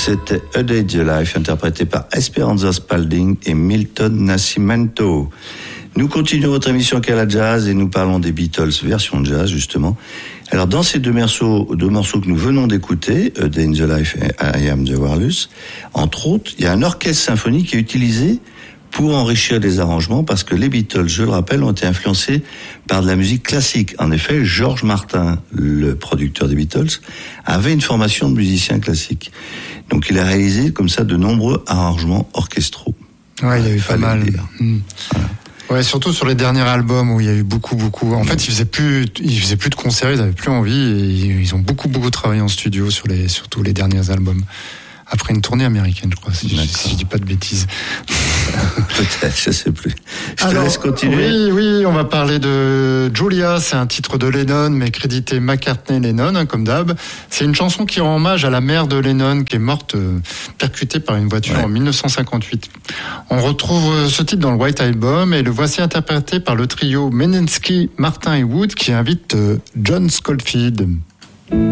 C'était A Day in the Life, interprété par Esperanza Spalding et Milton Nascimento. Nous continuons votre émission Kala Jazz et nous parlons des Beatles version jazz, justement. Alors, dans ces deux morceaux que nous venons d'écouter, A Day in the Life et I Am the Walrus, entre autres, il y a un orchestre symphonique qui est utilisé pour enrichir les arrangements, parce que les Beatles, je le rappelle, ont été influencés par de la musique classique. En effet, George Martin, le producteur des Beatles, avait une formation de musicien classique. Donc il a réalisé comme ça de nombreux arrangements orchestraux. Ouais, il y a eu pas mal. Voilà. Ouais, surtout sur les derniers albums où il y a eu beaucoup. En fait, ils faisaient plus de concerts, ils avaient plus envie et ils ont beaucoup travaillé en studio sur tous les derniers albums. Après une tournée américaine, je crois, si je dis pas de bêtises. Peut-être, je sais plus. Je te laisse continuer. Oui, on va parler de Julia, c'est un titre de Lennon, mais crédité McCartney-Lennon, comme d'hab. C'est une chanson qui rend hommage à la mère de Lennon, qui est morte percutée par une voiture en 1958. On retrouve ce titre dans le White Album, et le voici interprété par le trio Menensky, Martin et Wood, qui invite John Scofield.